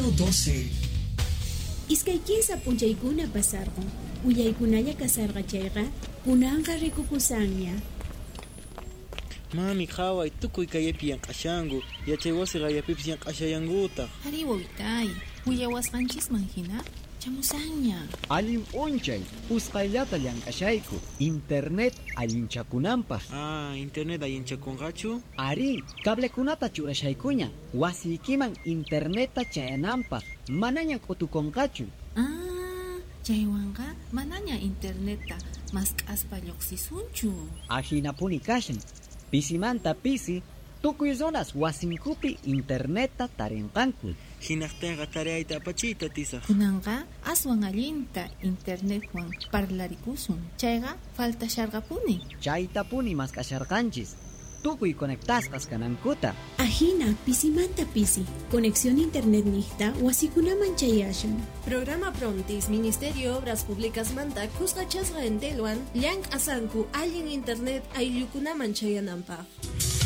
Siglo XII. Iskay kinsa punchaykuna pasarqu. Uyaykunalla kasarqachayqa kunanqa rikukusanña. Mami qhaway tukuy kaypi yanq'ashanku yachay wasi qayapipis yanq'ashayankuta. Ari wawitay, huyawasqanchisman hina chamusanña. Allim p'unchay usqayllata llank'ashayku internet allinchakunanpaq. Internet allinchakunqachu? Ari cablekunata churashaykuña wasiykiman interneta chayananpaq manaña k'utukunqachu. Chaywanqa manaña interneta mask'aspa lluqsisunchu. Ajinapuni kashan pisimanta pisi tukuy zonas wasinkupi interneta tarinqanku. Hinaqtayqa tarayta apachiyta tisaq. Kunanqa aswan allinta internetwan parlarikusun. Chayqa faltasharqapuni. Chaytapuni mask'asharqanchis tukuy conectasqas kanankuta. Ajina pisimanta pisi. Conexión internet nihta wasikunaman chayashun. Programa Prontis Ministerio Obras Públicas manta kusqachasqa entelwan llank asanku allin internet ayllukunaman chayananpaq.